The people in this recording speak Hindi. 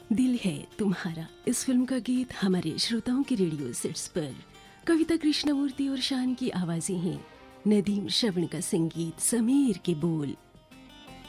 दिल है तुम्हारा इस फिल्म का गीत हमारे श्रोताओं के रेडियो सेट्स पर कविता कृष्णमूर्ति और शान की आवाजें हैं, नदीम श्रवण का संगीत, समीर के बोल,